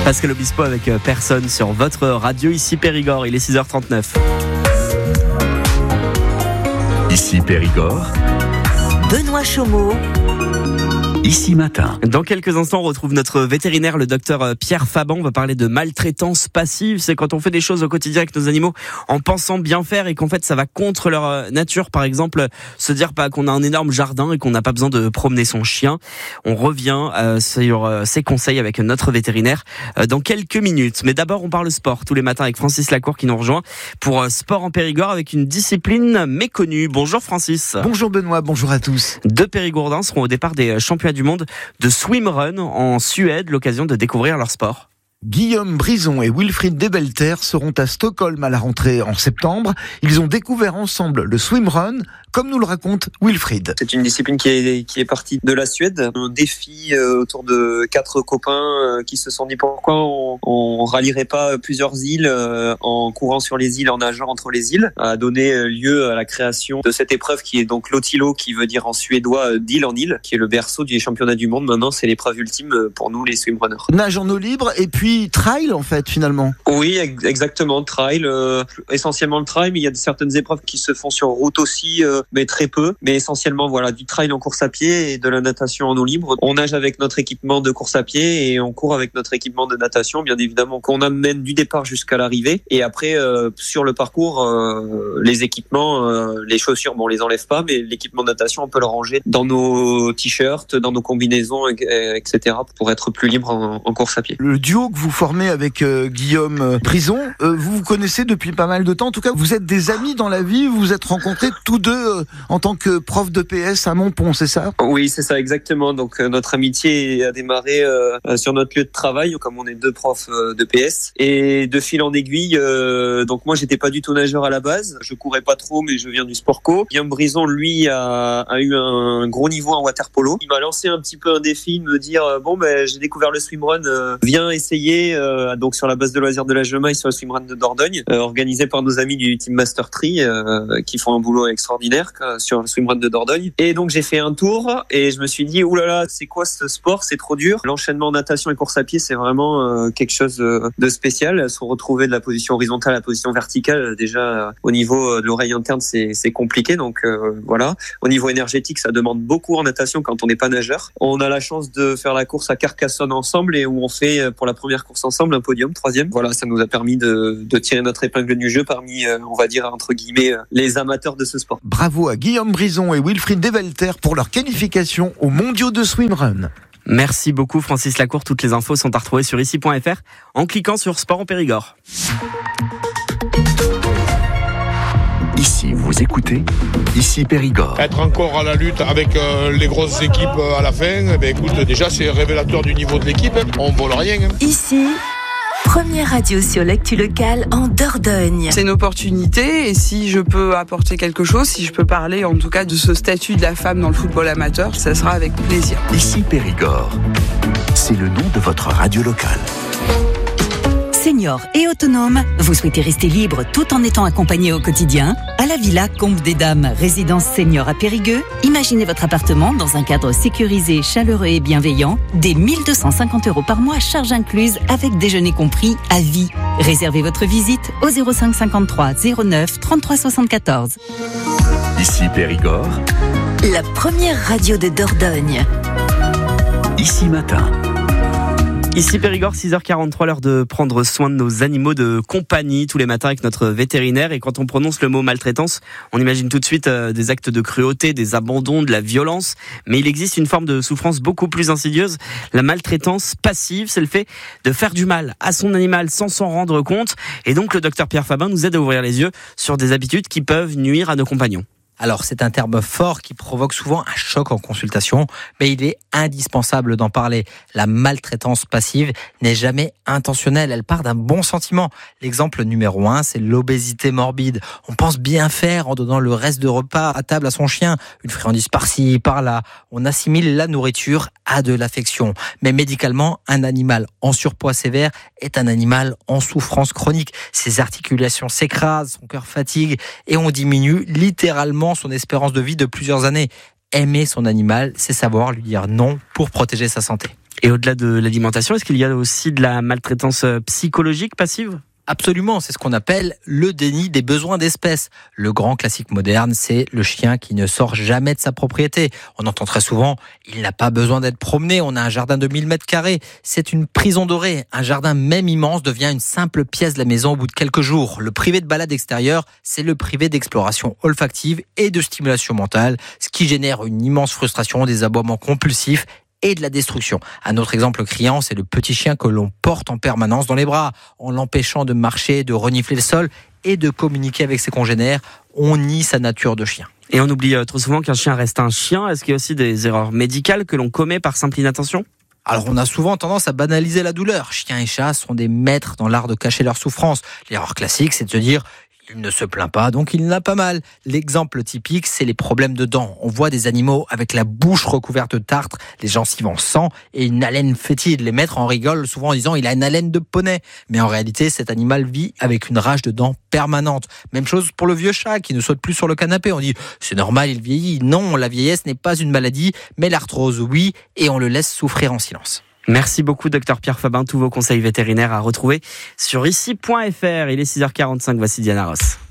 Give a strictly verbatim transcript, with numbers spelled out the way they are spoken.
Pascal Obispo avec Personne sur votre radio, ici Périgord, il est six heures trente-neuf. Ici Périgord, Benoît Chaumeau. Ici Matin. Dans quelques instants, on retrouve notre vétérinaire, le docteur Pierre Faban. On va parler de maltraitance passive. C'est quand on fait des choses au quotidien avec nos animaux en pensant bien faire et qu'en fait ça va contre leur nature. Par exemple, se dire pas qu'on a un énorme jardin et qu'on n'a pas besoin de promener son chien. On revient euh, sur euh, ces conseils avec notre vétérinaire euh, dans quelques minutes. Mais d'abord, on parle sport tous les matins avec Francis Lacour qui nous rejoint pour euh, Sport en Périgord avec une discipline méconnue. Bonjour Francis. Bonjour Benoît, bonjour à tous. Deux Périgourdins seront au départ des championnats du monde de swimrun en Suède, l'occasion de découvrir leur sport. Guillaume Brison et Wilfried Debelter seront à Stockholm à la rentrée en septembre. Ils ont découvert ensemble le swimrun, comme nous le raconte Wilfried. C'est une discipline qui est, qui est partie de la Suède. Un défi autour de quatre copains qui se sont dit pourquoi on, on rallierait pas plusieurs îles en courant sur les îles, en nageant entre les îles, a donné lieu à la création de cette épreuve qui est donc l'Otilo, qui veut dire en suédois d'île en île, qui est le berceau du championnat du monde. Maintenant, c'est l'épreuve ultime pour nous, les swimrunners. Nage en eau libre et puis trail en fait finalement. Oui, exactement, trail, euh, essentiellement le trail, mais il y a certaines épreuves qui se font sur route aussi, euh, mais très peu, mais essentiellement voilà, du trail en course à pied et de la natation en eau libre. On nage avec notre équipement de course à pied et on court avec notre équipement de natation, bien évidemment, qu'on amène du départ jusqu'à l'arrivée. Et après, euh, sur le parcours, euh, les équipements, euh, les chaussures, bon, on les enlève pas, mais l'équipement de natation, on peut le ranger dans nos t-shirts, dans nos combinaisons, et cetera, pour être plus libre en, en course à pied. Le duo que vous formez avec euh, Guillaume Brison, euh, vous vous connaissez depuis pas mal de temps. En tout cas, vous êtes des amis dans la vie. Vous vous êtes rencontrés tous deux euh, en tant que prof de P S à Montpont, c'est ça ? Oui, c'est ça, exactement. Donc euh, notre amitié a démarré euh, sur notre lieu de travail, comme on est deux profs euh, de P S. Et de fil en aiguille, euh, donc moi j'étais pas du tout nageur à la base. Je courais pas trop, mais je viens du sport co. Guillaume Brison, lui, a, a eu un gros niveau en water polo. Il m'a lancé un petit peu un défi, de me dire euh, bon ben j'ai découvert le swimrun, euh, viens essayer. Euh, donc sur la base de loisirs de la Gemaille sur le swimrun de Dordogne, euh, organisé par nos amis du Team Master Tree euh, qui font un boulot extraordinaire euh, sur le swimrun de Dordogne. Et donc j'ai fait un tour et je me suis dit oulala, c'est quoi ce sport, c'est trop dur. L'enchaînement natation et course à pied, c'est vraiment euh, quelque chose de, de spécial. Se retrouver de la position horizontale à la position verticale, déjà euh, au niveau de l'oreille interne, c'est, c'est compliqué. Donc euh, voilà. Au niveau énergétique, ça demande beaucoup en natation quand on n'est pas nageur. On a la chance de faire la course à Carcassonne ensemble et où on fait pour la première course ensemble un podium, troisième. Voilà, ça nous a permis de, de tirer notre épingle du jeu parmi, euh, on va dire, entre guillemets, euh, les amateurs de ce sport. Bravo à Guillaume Brison et Wilfried Debelter pour leur qualification aux mondiaux de swimrun. Merci beaucoup Francis Lacour. Toutes les infos sont à retrouver sur ici point f r en cliquant sur Sport en Périgord. Ici, vous écoutez, ici Périgord. Être encore à la lutte avec euh, les grosses équipes euh, à la fin, eh bien, écoute, déjà c'est révélateur du niveau de l'équipe, hein. On vole rien. Hein. Ici, première radio sur l'actu locale en Dordogne. C'est une opportunité et si je peux apporter quelque chose, si je peux parler en tout cas de ce statut de la femme dans le football amateur, ça sera avec plaisir. Ici Périgord, c'est le nom de votre radio locale. Senior et autonome, vous souhaitez rester libre tout en étant accompagné au quotidien ? À la Villa Combe des Dames, résidence senior à Périgueux, imaginez votre appartement dans un cadre sécurisé, chaleureux et bienveillant, dès mille deux cent cinquante euros par mois, charge incluse, avec déjeuner compris à vie. Réservez votre visite au zéro cinq cinquante-trois zéro neuf trente-trois soixante-quatorze. Ici Périgord, la première radio de Dordogne. Ici Matin. Ici Périgord, six heures quarante-trois, l'heure de prendre soin de nos animaux de compagnie tous les matins avec notre vétérinaire. Et quand on prononce le mot maltraitance, on imagine tout de suite euh, des actes de cruauté, des abandons, de la violence. Mais il existe une forme de souffrance beaucoup plus insidieuse. La maltraitance passive, c'est le fait de faire du mal à son animal sans s'en rendre compte. Et donc le docteur Pierre Faban nous aide à ouvrir les yeux sur des habitudes qui peuvent nuire à nos compagnons. Alors, c'est un terme fort qui provoque souvent un choc en consultation, mais il est indispensable d'en parler. La maltraitance passive n'est jamais intentionnelle, elle part d'un bon sentiment. L'exemple numéro un, c'est l'obésité morbide. On pense bien faire en donnant le reste de repas à table à son chien, une friandise par-ci, par-là. On assimile la nourriture à de l'affection. Mais médicalement, un animal en surpoids sévère est un animal en souffrance chronique. Ses articulations s'écrasent, son cœur fatigue et on diminue littéralement son espérance de vie de plusieurs années. Aimer son animal, c'est savoir lui dire non pour protéger sa santé. Et au-delà de l'alimentation, est-ce qu'il y a aussi de la maltraitance psychologique passive ? Absolument, c'est ce qu'on appelle le déni des besoins d'espèce. Le grand classique moderne, c'est le chien qui ne sort jamais de sa propriété. On entend très souvent, il n'a pas besoin d'être promené, on a un jardin de mille mètres carrés. C'est une prison dorée. Un jardin même immense devient une simple pièce de la maison au bout de quelques jours. Le privé de balade extérieure, c'est le privé d'exploration olfactive et de stimulation mentale, ce qui génère une immense frustration, des aboiements compulsifs et de la destruction. Un autre exemple criant, c'est le petit chien que l'on porte en permanence dans les bras, en l'empêchant de marcher, de renifler le sol et de communiquer avec ses congénères. On nie sa nature de chien. Et on oublie trop souvent qu'un chien reste un chien. Est-ce qu'il y a aussi des erreurs médicales que l'on commet par simple inattention ? Alors on a souvent tendance à banaliser la douleur. Chiens et chats sont des maîtres dans l'art de cacher leur souffrance. L'erreur classique, c'est de se dire il ne se plaint pas, donc il n'a pas mal. L'exemple typique, c'est les problèmes de dents. On voit des animaux avec la bouche recouverte de tartre, les gencives en sang et une haleine fétide. Les maîtres en rigolent souvent en disant il a une haleine de poney. Mais en réalité, cet animal vit avec une rage de dents permanente. Même chose pour le vieux chat qui ne saute plus sur le canapé. On dit c'est normal, il vieillit. Non, la vieillesse n'est pas une maladie, mais l'arthrose, oui, et on le laisse souffrir en silence. Merci beaucoup, docteur Pierre Fabin. Tous vos conseils vétérinaires à retrouver sur ici point f r. Il est six heures quarante-cinq, voici Diana Ross.